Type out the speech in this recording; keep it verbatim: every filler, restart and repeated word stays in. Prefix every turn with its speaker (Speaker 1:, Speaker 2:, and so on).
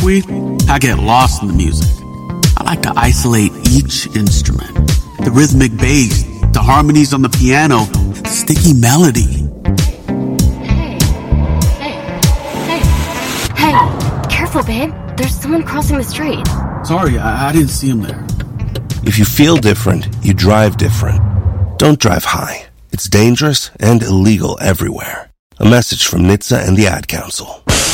Speaker 1: Tumbleweed, I get lost in the music. I like to isolate each instrument. The rhythmic bass, the harmonies on the piano, the sticky melody.
Speaker 2: Hey, hey, hey, hey, careful, babe. There's someone crossing the street.
Speaker 1: Sorry, I, I didn't see him there.
Speaker 3: If you feel different, you drive different. Don't drive high. It's dangerous and illegal everywhere. A message from N H T S A and the Ad Council.